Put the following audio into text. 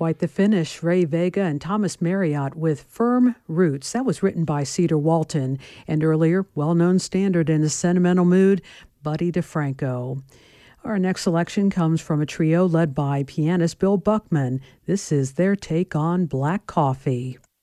quite the finish. Ray Vega and Thomas Marriott with Firm Roots. That was written by Cedar Walton. And earlier, well-known standard in a sentimental mood, Buddy DeFranco. Our next selection comes from a trio led by pianist Bill Buckman. This is their take on Black Coffee.